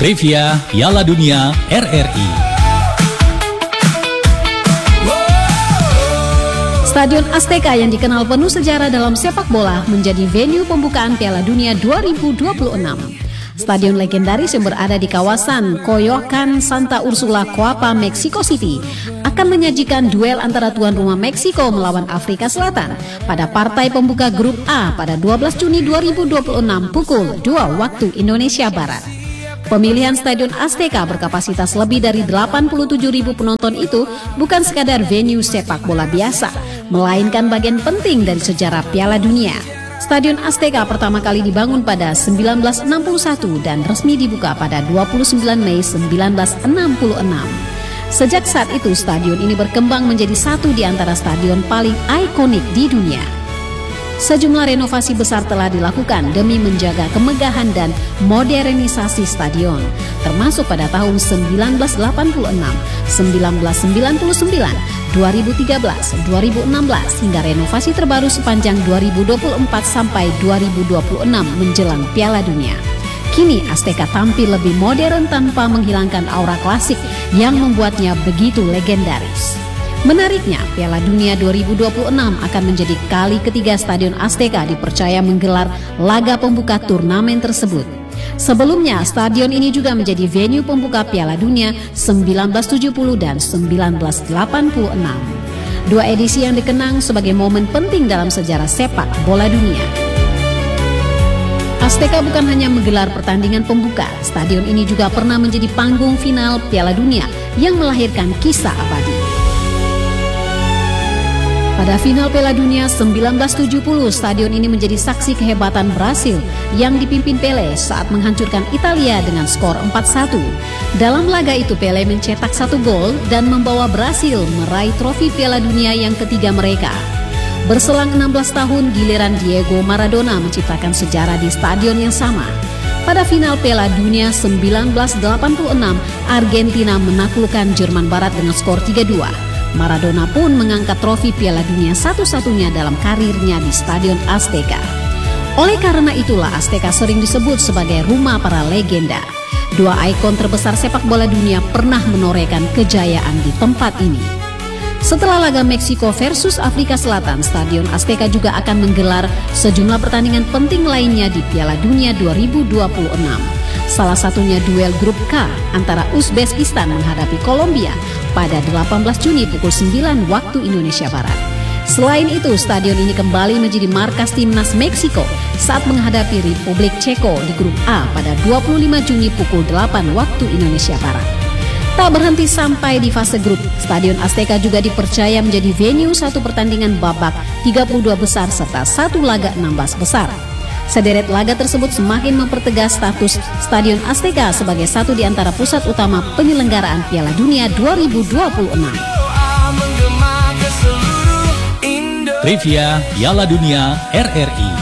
Trivia Piala Dunia RRI. Stadion Azteca yang dikenal penuh sejarah dalam sepak bola menjadi venue pembukaan Piala Dunia 2026. Stadion legendaris yang berada di kawasan Coyoacan, Santa Ursula, Coapa, Mexico City akan menyajikan duel antara tuan rumah Meksiko melawan Afrika Selatan pada partai pembuka Grup A pada 12 Juni 2026 pukul 2 waktu Indonesia Barat. Pemilihan Stadion Azteca berkapasitas lebih dari 87.000 penonton itu bukan sekadar venue sepak bola biasa, melainkan bagian penting dari sejarah Piala Dunia. Stadion Azteca pertama kali dibangun pada 1961 dan resmi dibuka pada 29 Mei 1966. Sejak saat itu, stadion ini berkembang menjadi satu di antara stadion paling ikonik di dunia. Sejumlah renovasi besar telah dilakukan demi menjaga kemegahan dan modernisasi stadion, termasuk pada tahun 1986, 1999, 2013, 2016 hingga renovasi terbaru sepanjang 2024 sampai 2026 menjelang Piala Dunia. Kini Azteca tampil lebih modern tanpa menghilangkan aura klasik yang membuatnya begitu legendaris. Menariknya, Piala Dunia 2026 akan menjadi kali ketiga Stadion Azteca dipercaya menggelar laga pembuka turnamen tersebut. Sebelumnya, stadion ini juga menjadi venue pembuka Piala Dunia 1970 dan 1986. Dua edisi yang dikenang sebagai momen penting dalam sejarah sepak bola dunia. Azteca bukan hanya menggelar pertandingan pembuka, stadion ini juga pernah menjadi panggung final Piala Dunia yang melahirkan kisah abadi. Pada final Piala Dunia 1970, stadion ini menjadi saksi kehebatan Brasil yang dipimpin Pelé saat menghancurkan Italia dengan skor 4-1. Dalam laga itu Pelé mencetak 1 gol dan membawa Brasil meraih trofi Piala Dunia yang ketiga mereka. Berselang 16 tahun, giliran Diego Maradona menciptakan sejarah di stadion yang sama. Pada final Piala Dunia 1986, Argentina menaklukkan Jerman Barat dengan skor 3-2. Maradona pun mengangkat trofi Piala Dunia satu-satunya dalam karirnya di Stadion Azteca. Oleh karena itulah Azteca sering disebut sebagai rumah para legenda. Dua ikon terbesar sepak bola dunia pernah menorehkan kejayaan di tempat ini. Setelah laga Meksiko versus Afrika Selatan, Stadion Azteca juga akan menggelar sejumlah pertandingan penting lainnya di Piala Dunia 2026. Salah satunya duel Grup K antara Uzbekistan menghadapi Kolombia pada 18 Juni pukul 9 waktu Indonesia Barat. Selain itu, stadion ini kembali menjadi markas timnas Meksiko saat menghadapi Republik Ceko di Grup A pada 25 Juni pukul 8 waktu Indonesia Barat. Tak berhenti sampai di fase grup, Stadion Azteca juga dipercaya menjadi venue satu pertandingan babak 32 besar serta satu laga 16 besar. Sederet laga tersebut semakin mempertegas status Stadion Azteca sebagai satu di antara pusat utama penyelenggaraan Piala Dunia 2026. Trivia Piala Dunia RRI.